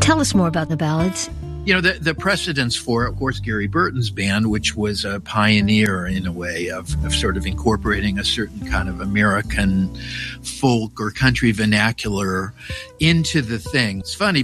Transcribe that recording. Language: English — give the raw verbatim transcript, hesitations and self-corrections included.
Tell us more about the ballads. You know, the, the precedence for it, of course, Gary Burton's band, which was a pioneer in a way of, of sort of incorporating a certain kind of American folk or country vernacular into the thing. It's funny